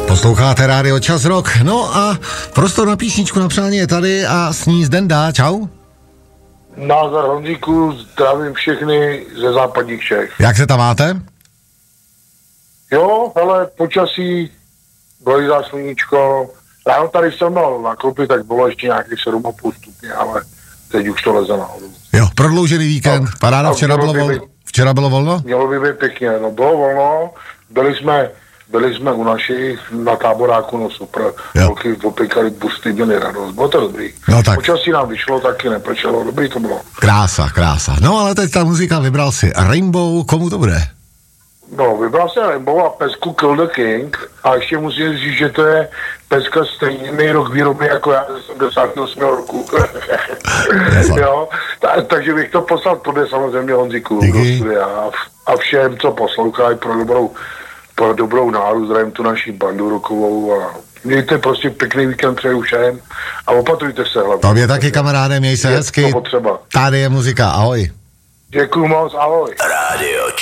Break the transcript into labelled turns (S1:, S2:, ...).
S1: Posloucháte Rádio Čas Rock. No a prostor na písničku na přání je tady a s ní Zdenda. Čau.
S2: Názor Honzíku, zdravím všechny ze západních Čech.
S1: Jak se tam máte?
S2: Jo, hele, počasí, blízá sluníčko. Ráno tady jsem mal nakoupit, tak bylo ještě nějakých 7,5 stupně, ale teď už to leze nahoru.
S1: Jo, prodloužený víkend, paráda, včera bylo volno?
S2: Mělo by být pěkně, no bylo volno, byli jsme u našich na táboráku, no super, holky opěkali busty, měli radost, bylo to dobrý.
S1: No tak.
S2: Počasí nám vyšlo, taky nepršelo, dobrý to bylo.
S1: Krása. No ale teď ta muzika, vybral si Rainbow, komu to bude?
S2: No, vybral se Rainbow a pesku Kill the King a ještě musím říct, že to je peska stejný rok výroby jako já ze 78. roku. Jo, takže bych to poslal tobě samozřejmě Honzíku do studia a všem, co poslouchají pro dobrou náladu, zdravím tu naší bandu rokovou a mějte prostě pěkný víkend, přeju všem a opatrujte se hlavně.
S1: Tobě taky, kamaráde, měj se hezky.
S2: To potřeba.
S1: Tady je muzika, ahoj.
S2: Děkuju moc, ahoj.
S3: Radio